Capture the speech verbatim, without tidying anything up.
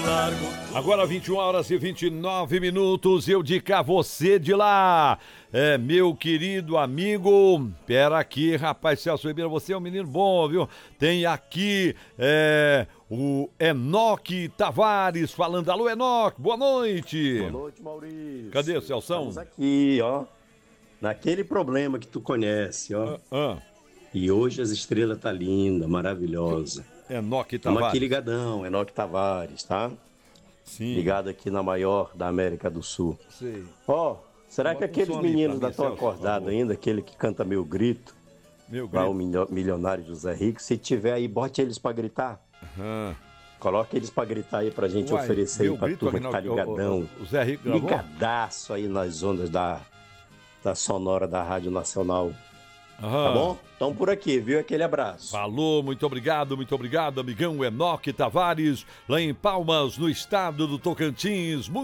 Agora vinte e uma horas e vinte e nove minutos, eu de cá, você de lá. É, meu querido amigo, pera aqui, rapaz, Celso Ribeiro, você é um menino bom, viu? Tem aqui é, o Enoque Tavares falando. Alô, Enoque, boa noite. Boa noite, Maurício. Cadê o Celção? Estamos aqui, ó, naquele problema que tu conhece, ó. Ah, ah. E hoje as estrelas tá linda, maravilhosa. Enoque Tavares. Estamos aqui ligadão, Enoque Tavares, tá? Sim. Ligado aqui na maior da América do Sul. Sei. Ó, será Bota que um aqueles som ali meninos pra ainda mim, estão Celso, por acordados favor. ainda, aquele que canta Meu Grito, Meu lá o grito. milho- milionário José Rico, se tiver aí, bote eles pra gritar. Ah. Coloca eles pra gritar aí pra gente Uai, oferecer Meu aí pra Grito, turma que tá Aguinaldo, o- ligadão. O, o Zé Rico gravou? Ligadaço aí nas ondas da, da sonora da Rádio Nacional. Aham. Tá bom? Então por aqui, viu? Aquele abraço. Falou, muito obrigado, muito obrigado, amigão Enoque Tavares, lá em Palmas, no estado do Tocantins.